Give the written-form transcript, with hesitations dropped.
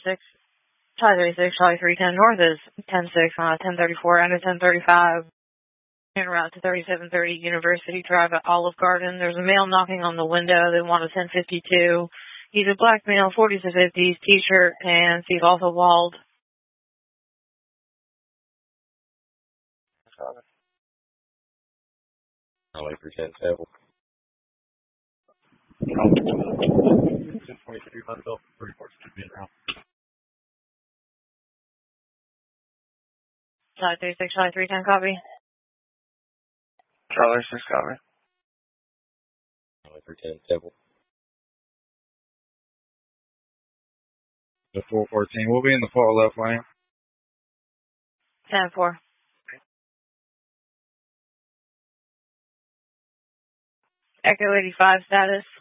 36. Charlie 36, Charlie 310 North is 10-6 on 1034 and a 1035. En route to 3730 University Drive at Olive Garden. There's a male knocking on the window. They want a 1052. He's a black male, 40s to 50s, t-shirt, and he's also bald. Charlie 310 Charlie 36, Charlie 310, copy. Charlie 6, copy. Charlie 310 Temple. The 414. We'll be in the far left lane. 10-4. Echo 85 status.